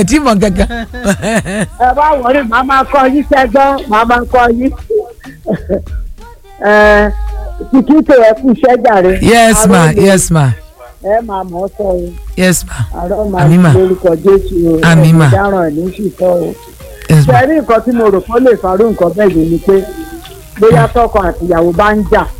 ẹ̀ tí mọ̀ gangan. ẹ bá wọlé màá máa kọ́ yín sẹ́gbọ́n màá máa kọ́ yín. Kìkìtì ẹ kú iṣẹ́ jàre. Yes ma, yes ma. Ẹ máa mọ̀ ọ́ sọ o. Yes ma. Àrọ́ máa Àmín ma. ń lórúkọ Jésù o. Àmín ma. Ìdáràn ẹ̀ ní ṣìṣọ́ o. Yes ma. Ṣé rí nǹkan tí mo rò pé ó lè farú nǹkan bẹ́ẹ̀ yìí ni pé bóyá tọkọ àtìyàwó bá ń jà.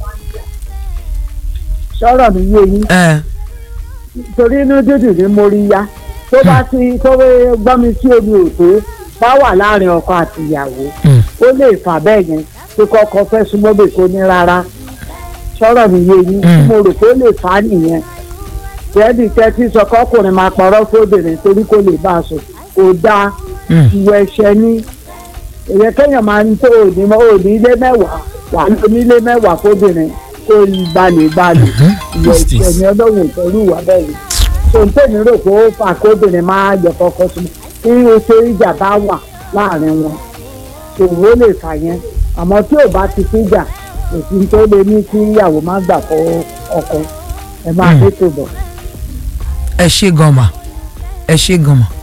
Sọ̀rọ̀ mi yé yín. Torí inú dídùn ní móríyá. Tó bá ti tó gbọ́ mi sí omi òtó bá wà láàrin ọkọ àtìyàwó. Ó lè fà bẹ́ẹ̀ yẹn tó kọ́kọ́ fẹ́ súnmọ́ bè kó ní rárá. Sọ̀rọ̀ mi yé yín. Mo rò pé ó lè fà á nìyẹn. Tẹ́ẹ̀dì tẹ́tí sọ kọ́kùnrin máa pọ̀rọ̀ fóbìnrin torí kò lè bá a sùn. Kò dáa. Ìwọ ẹ̀ṣẹ̀ ni. Èyẹ kéèyàn máa ń tó òní ilé mẹ́wàá wà ní ilé mẹ́wàá fóbìnrin kó balẹ̀. Ìwọ ẹ̀ṣẹ̀ ni Ọlọ́run ìtọ́rù wà bẹ́ẹ̀ ni. Tòǹtẹ̀mí rò pé ó fà kóbìnrin máa jẹ kọ́kọ́ sí kí o ṣe ìjà bá wà láàrin wọn. Òwò lè fà yẹn. Àmọ́ tí ò bá ti síjà òsì tó lè ní kí ìyàwó má gbà fọ́ ọkọ. Ẹ máa dé tó bọ̀. Ẹ ṣé gan ma. Ẹ ṣé gan ma.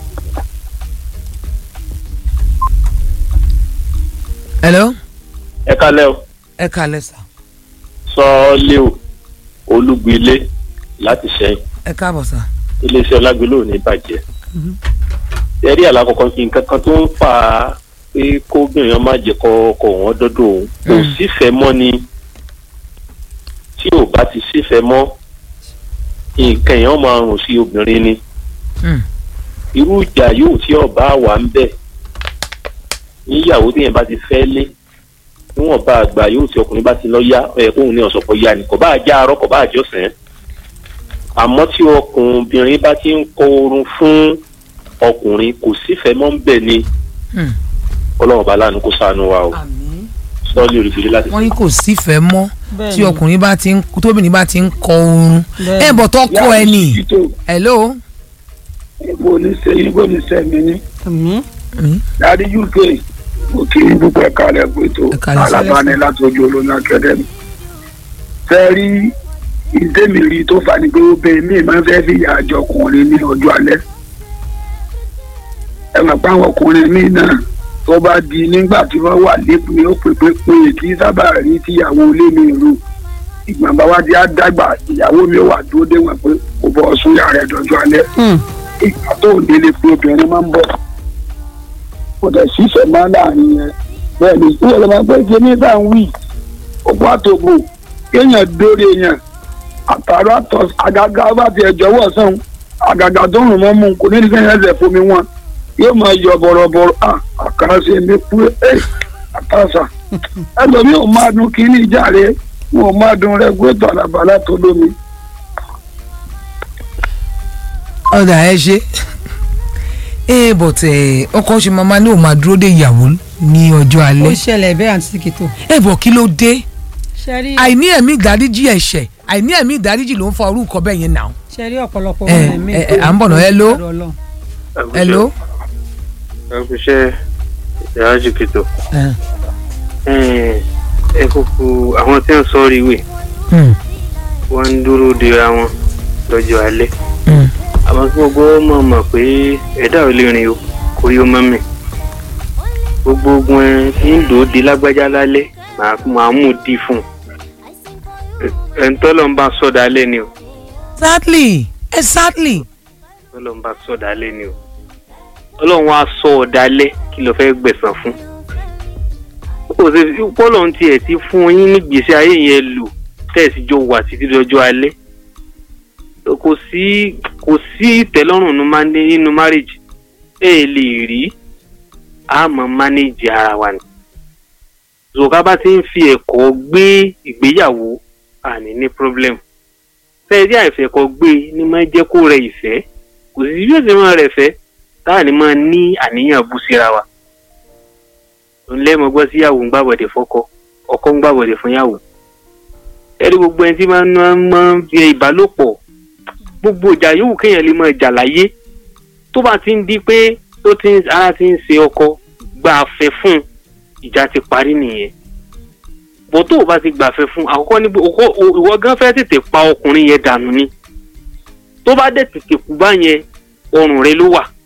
Hello. Ẹ kálẹ́ o. Ẹ kálẹ́ sà. Sọ́ọ́lé o Olúgbìlé láti Ṣẹ́yìn. Ẹ káàbọ̀ sà. Iléeṣẹ́ Ọlágbélé ò ní bàjẹ́. Ẹ̀rí àlákọ̀ọ́kọ́ kí nǹkan kan tó ń fà á pé kóbìnrin ọmọ àjẹ kọ̀ọ̀kọ̀ wọn dọ́dọ̀ òun kò sífẹ̀ẹ́ mọ́ ni tí ò bá ti sífẹ̀ẹ́ mọ́ nǹkan èèyàn máa rùn sí obìnrin ni. Irú ìjà yóò tí ọba wà ń bẹ̀ níyàwó téèyàn bá ti fẹ́ lé níwọ̀n bá àgbà yóò tí ọkùnrin bá ti lọ yá ọ̀yẹ̀ kóhun ní ọ̀sọ̀pọ̀ yá ni kò bá àjá arọ́ kò bá àjọsìn. Àmọ́ tí ọkùnrin bá ti ń kọ oorun fún ọkùnrin kò sífẹ̀ẹ́ mọ́ ń bẹ̀ ni Ọlọ́run bá láàánú kó ṣàánú wa o. Sọ́ọ́lì Olúgbìlé láti. Wọ́n ní kò sífẹ̀ẹ́ mọ́ tí ọkùnrin bá ti ń tóbìnrin bá ti ń kọ oorun. Ẹ bọ̀ tó kọ ẹ nì. Hello. Ibo ní sẹ́yìn ibo ní sẹ́mi ní. Dáadé UK mo kí n dúpẹ́ ẹ̀ka rẹ̀ pé tó alábàání láti ojú olóyún akẹ́dẹ́mì. Fẹ́ẹ́rí ìdẹ́mìrì tó fà ní pé obìnrin mi máa ń fẹ́ fi ìyà àjọ ọkùnrin ní ọjọ́ alẹ́. Ẹ mọ̀ pé àwọn ọkùnrin mi náà tó bá di nígbà tí wọ́n wà lẹ́kùn ó pè pé kí sábà rí tíyàwó ilé mi rú. Ìgbọ̀n bá wá di á dàgbà ìyàwó mi ó wà dúró dé wọn pé kò bọ́ sún yàrá ẹ̀ dọ́jọ́ alẹ́. Ìgbà tó ń délé pé obìnrin máa ń bọ̀. Kò dẹ̀ sífẹ̀ẹ́ máa láàrin yẹn. Bẹ́ẹ̀ ni ìwé ọlọ́mọ pé kí ní bá ń wí ògùn àtògbò kéèyàn dórí èèyàn àtàrà àtọ̀ àgàgà bá ti ẹ̀jọ̀ wọ̀ sàn àgàgà tó rùn mọ́ mú kò ní ní sẹ́yìn ẹsẹ̀ fomi wọn yóò máa yọ bọ̀rọ̀bọ̀rọ̀ àkàràṣe mi pé àtàṣà ẹlòmíì ò máa dún kínní ìjàre wọn ò máa dún rẹ́gúrétọ̀ àlàbàlà tó lómi. Ọ̀dà ẹ ṣe. Bọ̀tẹ̀ ọkọ ṣe máa ní òun máa dúró de ìyàwó ní ọjọ́ alẹ́. Ó ṣẹlẹ̀ bẹ́ẹ̀ àǹtí Kìtò. Bọ̀ kí ló dé? Ṣẹ́rí àìní ẹ̀mí ìdáríjì ẹ̀ṣẹ̀ àìní ẹ̀mí ìdáríjì ló ń fa orúkọ bẹ́ẹ̀ yẹn náà. Ṣẹ́rí ọ̀pọ̀lọpọ̀ wọn ẹ̀mí. À ń bọ̀ náà hello. Hello. Ẹ̀kúṣẹ́ ìyájú Kìtò. Ẹ kúkú àwọn tí ń sọ rí wè. Wọ́n ń dúró de ra wọn lọ́jọ́ alẹ́. Àmọ́ kí gbogbo mọ̀ pé ẹ̀dá ò lè rìn o kò rí o mọ́ mi. Gbogbo ogun ẹ ń dò ó di lágbájá lálẹ́ màá mú di fún un. Ẹ̀ńtọ́lọ́ ń bá sọ̀dà alẹ́ ni o. Exactly. Ọlọ́run ń bá sọ̀dà alẹ́ ni o. Ọlọ́run wá sọ ọ̀dà alẹ́ kí ló fẹ́ gbẹ̀san fún. Kò sí Ọlọ́run tiẹ̀ ti fún yín ní gbèsè ayé yẹn lò tẹ̀sí jọ wà títí lọ́jọ́ alẹ́. Kò sí ìtẹ́lọ́rùn nínú marriage lè rí àmọ́ manage ara wa ni. Zòká bá ti ń fi ẹ̀kọ́ gbé ìgbéyàwó àní ní problem. Fẹ́ẹ́dí àìfẹ́kọ̀ gbé ní máa jẹ́ kó rẹ ìfẹ́. Kò sí bí ẹ̀sìn máa rẹ̀ fẹ́ táà ní máa ní àníyàn bú síra wa. Ńlẹ́ mo gbọ́ sí yàwó ń gbàbọ̀dẹ̀ fọ́kọ ọkọ ń gbàbọ̀dẹ̀ fún yàwó. Ẹ̀rí gbogbo ẹni tí máa ń fi ìbálòpọ̀ gbogbo ìjà yòówù kéèyàn lè máa jà láyé tó bá ti ń di pé ara ti ń ṣe ọkọ gbà fẹ́ fún ìjà ti parí nìyẹn. Bó tó o bá ti gbà fẹ́ fún àkọ́kọ́ níbi ìwọ gan fẹ́ tètè pa ọkùnrin yẹn dànù ni. Tó bá dẹ̀ tètè kú bá yẹn ọrùn rẹ ló wà.